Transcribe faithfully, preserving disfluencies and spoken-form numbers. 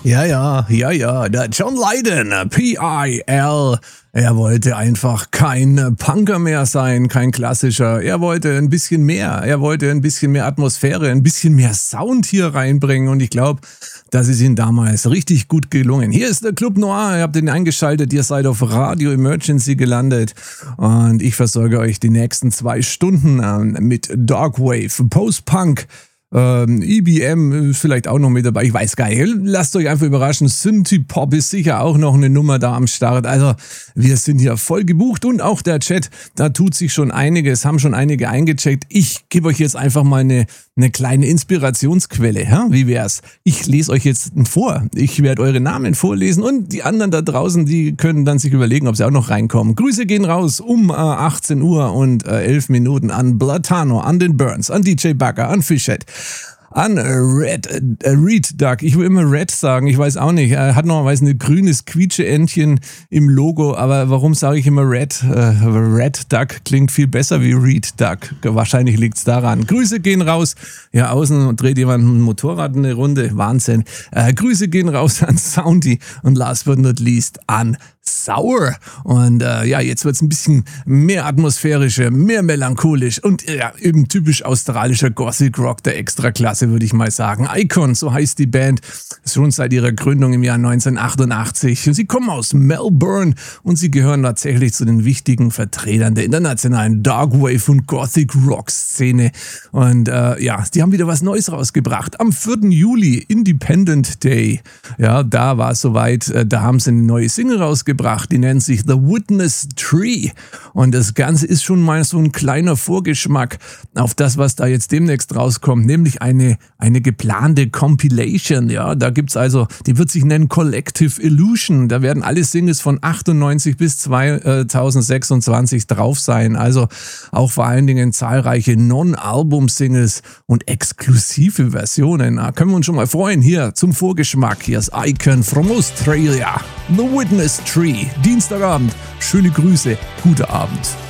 Ja, ja, ja, ja, der John Lydon, P I L. Er wollte einfach kein Punker mehr sein, kein klassischer. Er wollte ein bisschen mehr. Er wollte ein bisschen mehr Atmosphäre, ein bisschen mehr Sound hier reinbringen. Und ich glaube, das ist ihm damals richtig gut gelungen. Hier ist der Club Noir. Ihr habt ihn eingeschaltet. Ihr seid auf Radio Emergency gelandet. Und ich versorge euch die nächsten zwei Stunden mit Darkwave, Post-Punk, Ähm, E B M ist vielleicht auch noch mit dabei, ich weiß gar nicht. Lasst euch einfach überraschen. Synthie-Pop ist sicher auch noch eine Nummer da am Start. Also wir sind hier voll gebucht und auch der Chat, da tut sich schon einiges, haben schon einige eingecheckt. Ich gebe euch jetzt einfach mal eine, eine kleine Inspirationsquelle. Ja? Wie wär's? Ich lese euch jetzt vor. Ich werde eure Namen vorlesen und die anderen da draußen, die können dann sich überlegen, ob sie auch noch reinkommen. Grüße gehen raus um äh, achtzehn Uhr und äh, elf Minuten an Blatano, an den Burns, an D J Bagger, an Fishhead, an Red, äh, Reed Duck. Ich will immer Red sagen, ich weiß auch nicht. Er hat normalerweise ein grünes Quietsche-Entchen im Logo, aber warum sage ich immer Red? Äh, Red Duck klingt viel besser wie Reed Duck. Wahrscheinlich liegt's daran. Grüße gehen raus. Ja, außen dreht jemand ein Motorrad eine Runde. Wahnsinn. Äh, Grüße gehen raus an Soundy und last but not least an Sour. Und äh, ja, jetzt wird's ein bisschen mehr atmosphärischer, mehr melancholisch und ja, eben typisch australischer Gothic Rock der Extraklasse, würde ich mal sagen. Icon, so heißt die Band, schon seit ihrer Gründung im Jahr neunzehnhundertachtundachtzig. Und sie kommen aus Melbourne und sie gehören tatsächlich zu den wichtigen Vertretern der internationalen Darkwave und Gothic Rock Szene. Und äh, ja, die haben wieder was Neues rausgebracht. Am vierten Juli, Independent Day. Ja, da war es soweit, äh, da haben sie eine neue Single rausgebracht. Die nennt sich The Witness Tree. Und das Ganze ist schon mal so ein kleiner Vorgeschmack auf das, was da jetzt demnächst rauskommt, nämlich eine, eine geplante Compilation. Ja, da gibt's also, die wird sich nennen Collective Illusion. Da werden alle Singles von achtundneunzig bis zweitausendsechsundzwanzig drauf sein. Also auch vor allen Dingen zahlreiche Non-Album-Singles und exklusive Versionen. Da können wir uns schon mal freuen. Hier zum Vorgeschmack. Hier ist Icon from Australia. The Witness Tree. Dienstagabend. Schöne Grüße. Guten Abend.